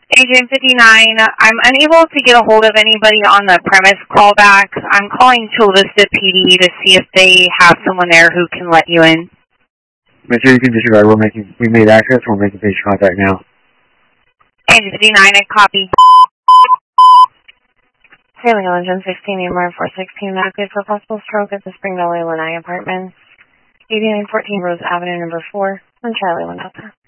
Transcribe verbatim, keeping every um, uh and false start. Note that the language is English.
Agent fifty-nine, I'm unable to get a hold of anybody on the premise callback. I'm calling Chula Vista P D to see if they have someone there who can let you in. Make sure you can disregard. We're making, we made access. We're making patient contact now. Agent fifty-nine, I copy. Sailing on Engine sixteen, E M R four sixteen, active for possible stroke at the Spring Valley Lanai Apartments, eighty-nine fourteen Rose Avenue, number four, on Charlie one Delta.